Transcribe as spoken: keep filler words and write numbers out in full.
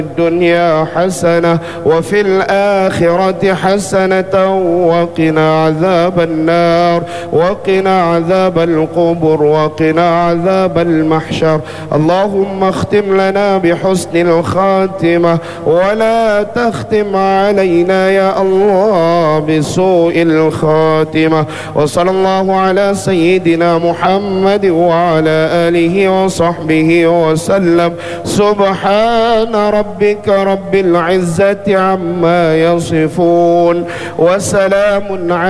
الدنيا حسنة وفي الآخرة حسنة وقنا عذاب النار وقنا عذاب القبر وقنا عذاب المحشر. اللهم اختم لنا بحسن الخاتمة ولا تختم علينا يا الله بسوء الخاتمة. وصلى الله على سيدنا محمد وعلى آله وصحبه وسلم. سبحان ربك رب العزة عما يصفون وسلام على